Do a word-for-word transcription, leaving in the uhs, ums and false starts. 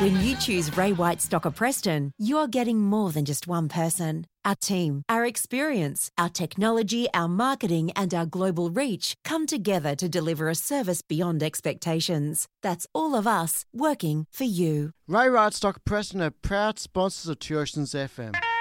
When you choose Ray White Stocker Preston, you're getting more than just one person. Our team, our experience, our technology, our marketing and our global reach come together to deliver a service beyond expectations. That's all of us working for you. Ray White Stocker Preston are proud sponsors of Two Oceans F M.